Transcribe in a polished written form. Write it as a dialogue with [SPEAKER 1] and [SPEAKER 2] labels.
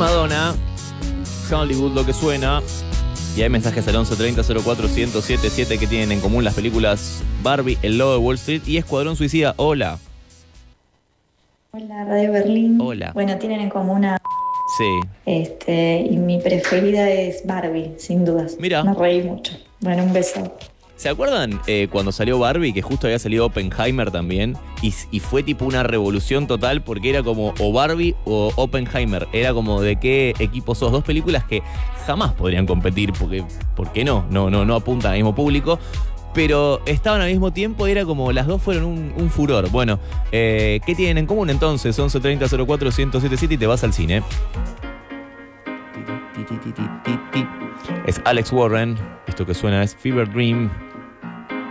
[SPEAKER 1] Madonna. Hollywood lo que suena. Y hay mensajes al 1130-04-1077 que tienen en común las películas Barbie, El Lobo de Wall Street y Escuadrón Suicida. Hola.
[SPEAKER 2] Hola, Radio Berlín.
[SPEAKER 1] Hola.
[SPEAKER 2] Bueno, tienen en común a...
[SPEAKER 1] Sí.
[SPEAKER 2] Y mi preferida es Barbie, sin dudas.
[SPEAKER 1] Mira.
[SPEAKER 2] Me reí mucho. Bueno, un beso.
[SPEAKER 1] ¿Se acuerdan cuando salió Barbie, que justo había salido Oppenheimer también? Y fue tipo una revolución total porque era como o Barbie o Oppenheimer. Era como de qué equipo sos. Dos películas que jamás podrían competir porque, ¿por qué no? No apuntan al mismo público. Pero estaban al mismo tiempo y era como las dos fueron un furor. Bueno, ¿qué tienen en común entonces? 1130-04-1077 y te vas al cine. Es Alex Warren. Esto que suena es Fever Dream.